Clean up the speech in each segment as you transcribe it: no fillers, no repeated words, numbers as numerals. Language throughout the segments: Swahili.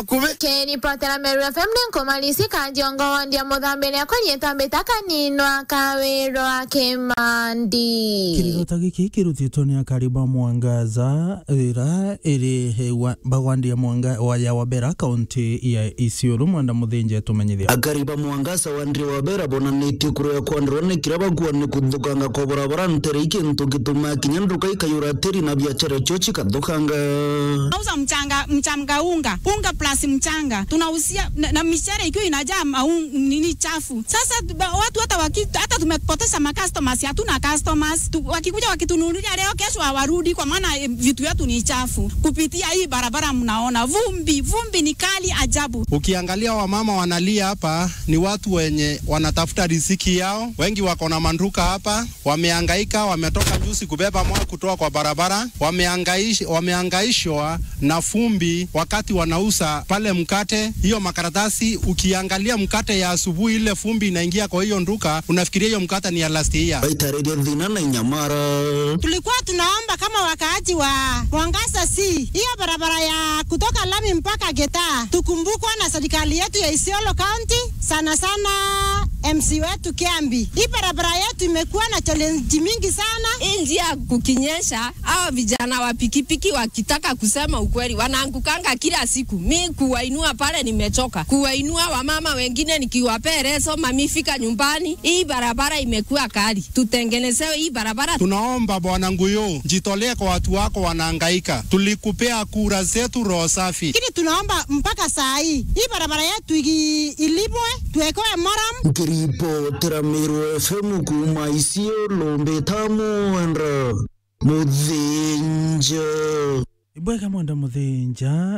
bakubi Keni potera Meru FM nkomalisi kanjongo wandia mudhambele akonye tambetaka ninwa kawero akemandi kirota giki kirutitwo ni akariba mwangaza ira iri hewa bagwandia mwanga waya wabera kaunti ya Isiolo mwanda muthinje tumenyithia akariba mwangaza wandri wabera bonaniti kuru ya kwandrone kirabagwa ni kudukanga kwa barabara nteriki ntugituma kinyanduka ikayura teri na biashara chochi kadukanga nauza mchanga unga plus mchanga tunausia na mishare ikiwa inajaa nini chafu. Sasa watu hata tumepoteza customers, hatuna customers. Wakikuja wakitununulia leo kesho hawarudi kwa maana vitu vyetu ni chafu. Kupitia hii barabara mnaona vumbi ni kali ajabu. Ukiangalia wamama wanalia hapa ni watu wenye wanatafuta riziki yao. Wengi wako na manduka hapa, wamehangaika, wametoka juzi kubeba mwa kutoa kwa barabara, wamehangaishwa na vumbi wakati wanauza pale mkate. Hiyo makaratasi ukiangalia mkate ya asubuhi ile vumbi inaingia kwa hiyo nduka, unafikiria hiyo mkate ni ya last year. Baitarede dhinana Nyamara. Tulikuwa tunaomba kama wakaaji wa Mwangaza hiyo barabara ya kutoka Lami mpaka Geta tukumbukwa na serikali yetu ya Isiolo County, sana MC wetu Kiambi. Hii barabara yetu imekuwa na challenge mingi sana. Njia kukinyesha, hao vijana wa pikipiki wakitaka kusema ukweli wanaangukanga kila siku. Mi kuwainua pale nimechoka. Kuwainua wamama wengine nikiwapea reso mami fika nyumbani. Hii barabara imekuwa kali. Tutengenezewe hii barabara. Tunaomba Bwana Nguyo, jitolee kwa watu wako wanahangaika. Tulikupea kura zetu roho safi. Lakini tunaomba mpaka saa hii barabara yetu ilipwe, tuwekewe moram. Kiripo Meru FM kuma Isiolo mbetamu andra muthinja ibweka mwanda muthinja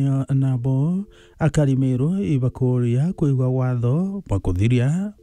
nabo akarimero ibakoria kuigwa watho bakuthiria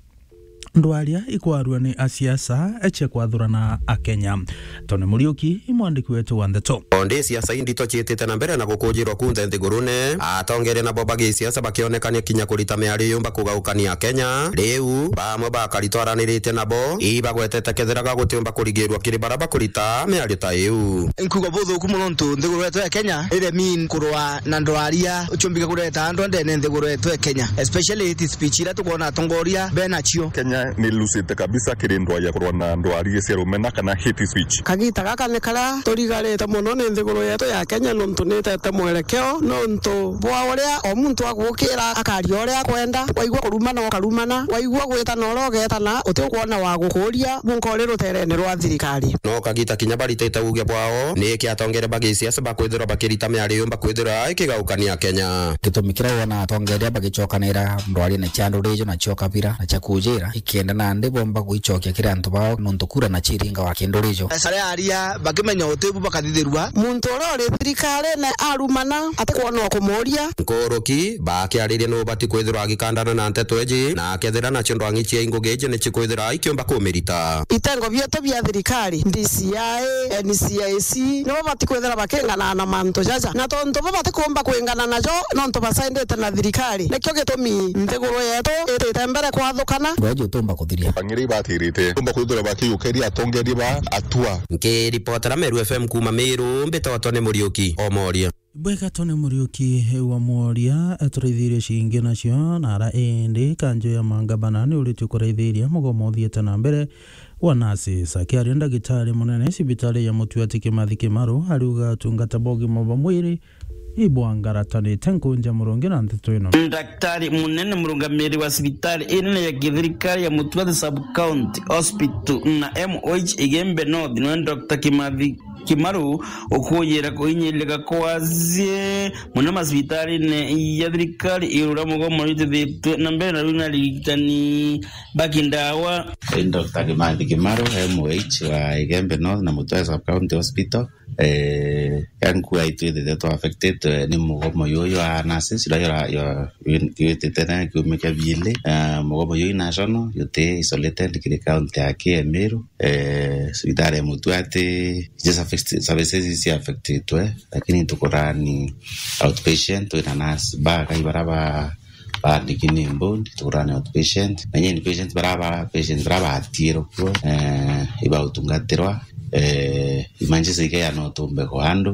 ndwaria ikwarua ni asiasa eche kwathurana akenya. Tone Muriuki imwandiki wetu wa Ndeto. Onde siasa indito chietete na mbere na gukujirwa kunthe nthigurune atongere na bobagi siasa bakionekania kinya kurita meari yumba kugaukania Kenya riu bamwe bakaritwaranirite nabo ibagwetete ketheraga gutiumba kurigirwa kiribaraba kurita meari ta iu inkuga botho kumunontu nthiguru yetu ya Kenya ire mean kurwa na ndwaria uchumbika kureta ando ndene nthiguru yetu ya Kenya, especially it speech ira tukona tongoria benachio Kenya ni lusite kabisa kirindwa ya kurwa na ndwari cia rumena kana hate speech. Kagita gaka ne kala torigareta muno ne nthiguru yetu ya Kenya nontu netete mwerekeo nontu bwa uria o muntu agukira akari uria kwenda waigwa kurumana waigwa gweta no rogetana utikuona wa gukuria munkore ruterene rwa thirikari no Kagita kinya baritete uge bwao ni kiatongere bagi siasa bakwithira bakirita meari yumba kwithira ikigaukania Kenya gitumikira wona atongeria bagicokanira ndwari na chandu rijo na chokabira na chakujira ikienda na ndi bomba guichokia kira antu bao nontu kura na chiringa wa kindorijo sare aria bakimenya utebu bakathithirwa muntu rore thirikari na arumana atakwana kumuria nkoroki bakiaririe no bati kwithira agikandana na nteto eji na kethira na chindo angichia ingogeje ni chikwithira ikiomba kumirita itengo bieto bia thirikari DCI NCIC no bati kwithira bakengana na manto jaja na tonto bati kuomba kwengana najo nonto basaindete na thirikari nekyo gitumi nthiguru yetu itembere kwathukana ngoje tumba kuthiria bangiri batirite tumba kwithira bakiyukeria atongeri ba atua nke reportera Meru FM kuma Meru mbeta Tone Muriuki omoria ibweka Tone Muriuki wa moria aturaithirie cingi nacio na ara indi kanjo ya mangabana ni uritu kuraithiria mugomo thiete na mbere wa nasi sakiari ndagitari munene sibitari ya Mutuati Kimathi Kimaru ariuga tungata bogi mwa mwiri ibwangaratani tenkunja muronge na nteto ino daktari munene murungamiri wa sibitari ine ya kithirikari ya Mutuati Sub County Hospital na MOH Igembe North no Dr. Kimathi Kimaru okuyera kuinyilega kwazie muna masibitari ne ya thirikari irura mugomo ritithitwe na mbere na runa ligitani bakindawa Dr. Kimathi Kimaru MOH wa Igembe North na Mutuati Sub County Hospital yangu aitwithite to affected ni mugomo yoyo anase sira yo yitete kumeka bile mugomo yoyo national yote isolated kile county yake Meru sibitari ya Mutuati just affected services is affected lakini tukorani outpatient na nas ba kai baraba dikini mbondi tukorani outpatient na yeni patient baraba atiro iba utungatirwa imanjise ke ya no tumbe ko hando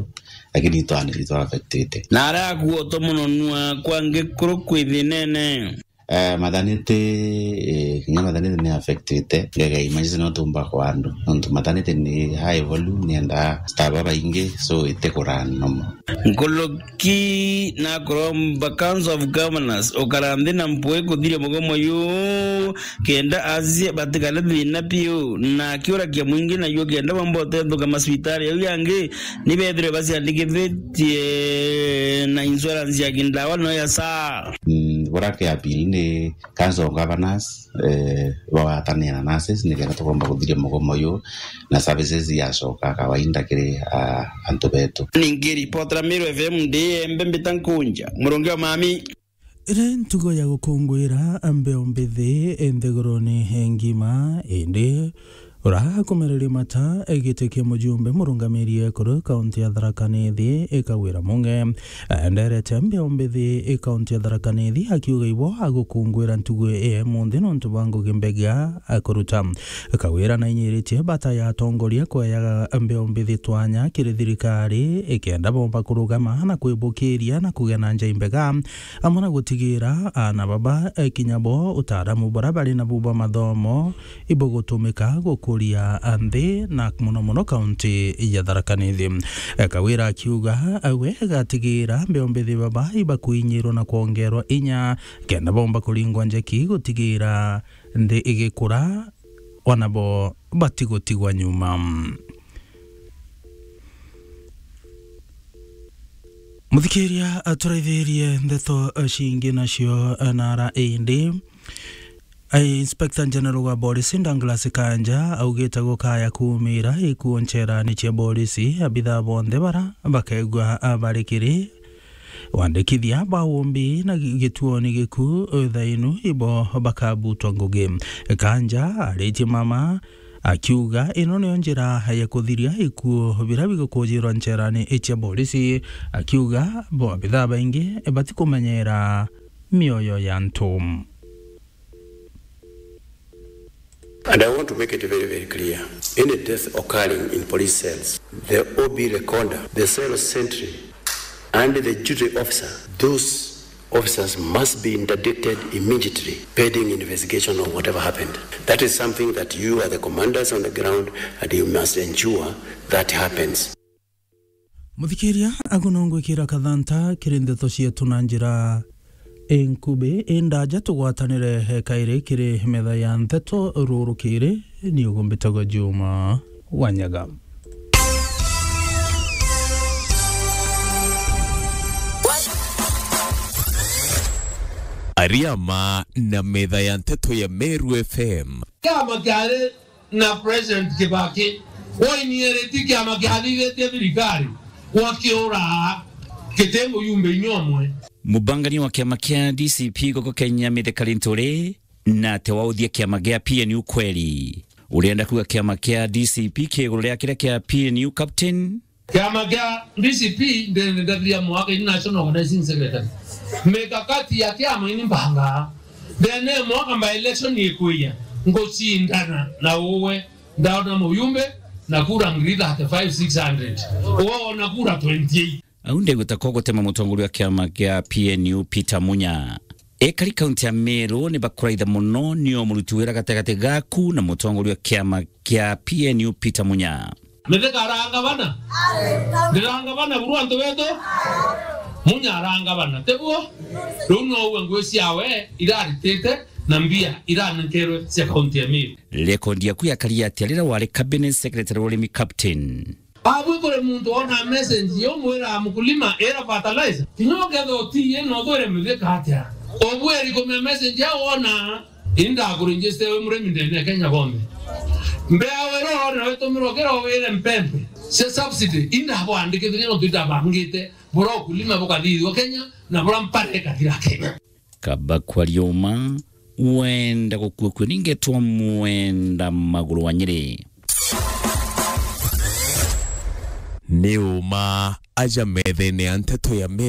lakini ito affected nara kuoto muno nua kwange kuru kwithinene maternity kinya maternity ni affected ngega imagine no tumba kwandu ntu maternity ni high volume ni enda staba baingi so itekurana nomo nkoloki na kromba council of governors okarandi na mpwe kudire mugomo yu kenda azie batikale thina piu na kiora kia mwingi na yu kenda bambote nduka maswitari yu yangi ni bedre basi andikithetie na insurance ya kindawa no ya saa borake apili ni council of governors watania nurses ni kenda tugomba kudire mugomo yu na services ya soka kawaida kire antu betu ningiri potra Miro FM ndi mbembita nkunja murongeo mami ire ntugo ya gukungwira ambeo mbithi enthegoroni hengima indi ura kumereri mata egitekia mujumbe murungamiri ekuru kaunti ya Tharaka Nithi ikawira munge nderete ambeo mbithi kaunti ya Tharaka Nithi akiuga ibo agukungwira ntugo munthi nontu bangu gimbega akuruta kawira na inyiritie bata ya tongoria kwa ya ambeo mbithi twanya kiri thirikari ikenda bomba kurugama na kwibukiria na kugena njaimbega amona gutigira ana baba kinyabo utaramu barabari na buba mathomo ibo gutumika kuria anthi na muno kaunti ya Tharaka Nithi kawira akiuga wega tigira mbeo mbithi baba iba kuinyirwo na kuongerwa inya kenda bomba kuringwa njeki gutigira ndi igikura wanabo batigotigwa nyuma muthikiria aturaithirie ndeto cingi nacio nara indi Inspector General wa Polisi Douglas Kanja augite gukaya kumira ikuonchera ni cia polisi abitha bonde bara bakegwa abarikiri wandikithia baumbi na gituoni giku thainu ibo bakabutwa ngugi Kanja ariti mama akiuga ino ni njira ya kuthiria ikuo birabi gukujirwa ncherani cia polisi akiuga bo abitha baingi batikumenyera mioyo ya ntum. And I want to make it very, very clear. Any death occurring in police cells, the OB recorder, the cell sentry, and the duty officer, those officers must be interdicted immediately, pending investigation of whatever happened. That is something that you are the commanders on the ground, and you must ensure that happens. Muthikiria agunongwikira kathanta kirindeto cietu na njira enkube endaja tugwatanire hekaire kiri metha ya ntheto rurukire ni ugumbitago Juma Wanyaga. Ariama na metha ya ntheto ya Meru FM. Kama gare na President Kibaki wainiereti kama gari vete birikari wakiora ketengo yumbe nyomwe. Mubangani wa kiama kia DCP goko Kenya Mithikari Nturi na tewauthia kiama gia PNU kweli. Ulienda kuga kiama kia DCP kigurulea kira kia PNU captain. Kiama kia DCP ndendadria mwaka National Organizing Secretary. Mekakati ya kiama ini mbanga. Dene mwaka mba election yekuya. Ngochi indana na uwe ndaona muyumbe na kura ngirida hata 5,600. Uwa na kura 28. Aunde gutakoko tema mutongori wa kiama kia PNU Peter Munya. Ekari kaunti ya Meru ni bakuraitha muno nio muruti wira gategate gaku na mutongori wa kiama kia PNU Peter Munya. Metheka aranga bana. Ndiranga bana buruanto weto. Munya aranga bana. Tebuo. Runo uwe ngwesi yawe irari tete na mbia irani nkero sia kaunti ya Meru. Lekondi ya kuya kariati alira wale cabinet secretary wale captain. Abu kore muntu ona message yo mwera mkulima era fertilizer kinyoge doti ye no dore mwe katia obweri ko message ya ona inda kurinjeste we mure mindene Kenya gombe mbe awero na weto mirogero wele mpempe se subsidy inda bo andike no tuta bangite boro kulima bokadiri wa Kenya na bora mpare katira Kenya kabakwa lyoma wenda kokukwe ningetwa mwenda maguru wanyire Neuma aja methene ya ntheto ya Meru